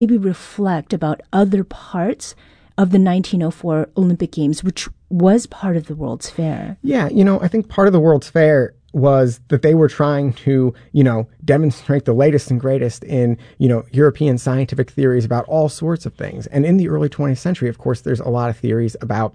maybe reflect about other parts of the 1904 Olympic Games, which was part of the World's Fair? Yeah, I think part of the World's Fair was that they were trying to, demonstrate the latest and greatest in, European scientific theories about all sorts of things. And in the early 20th century, of course, there's a lot of theories about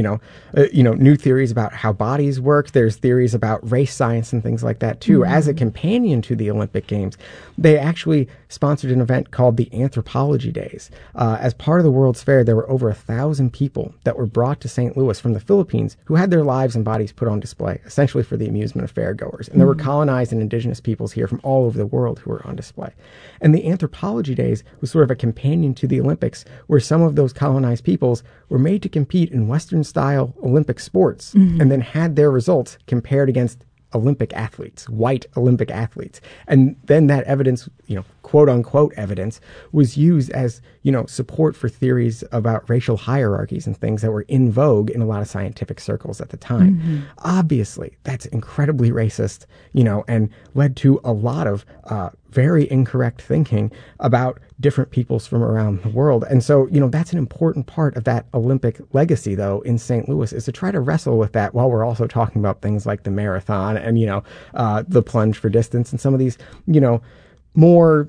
new theories about how bodies work. There's theories about race science and things like that too. Mm-hmm. As a companion to the Olympic Games, they actually sponsored an event called the Anthropology Days. As part of the World's Fair, there were over 1,000 people that were brought to St. Louis from the Philippines who had their lives and bodies put on display, essentially for the amusement of fairgoers. And there were colonized and indigenous peoples here from all over the world who were on display. And the Anthropology Days was sort of a companion to the Olympics, where some of those colonized peoples were made to compete in Western-style Olympic sports and then had their results compared against Olympic athletes, white Olympic athletes. And then that evidence, quote unquote evidence, was used as, support for theories about racial hierarchies and things that were in vogue in a lot of scientific circles at the time. Mm-hmm. Obviously, that's incredibly racist, and led to a lot of very incorrect thinking about different peoples from around the world. And so, that's an important part of that Olympic legacy, though, in St. Louis, is to try to wrestle with that while we're also talking about things like the marathon and, the plunge for distance and some of these, more,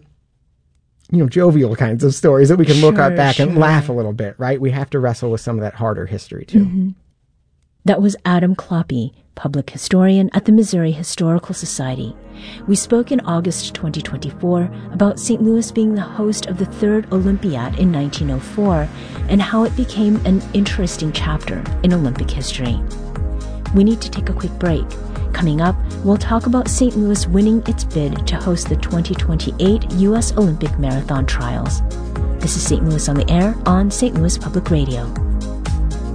jovial kinds of stories that we can look back and laugh a little bit, right? We have to wrestle with some of that harder history, too. Mm-hmm. That was Adam Kloppe, public historian at the Missouri Historical Society. We spoke in August 2024 about St. Louis being the host of the third Olympiad in 1904 and how it became an interesting chapter in Olympic history. We need to take a quick break. Coming up, we'll talk about St. Louis winning its bid to host the 2028 U.S. Olympic Marathon Trials. This is St. Louis on the Air on St. Louis Public Radio.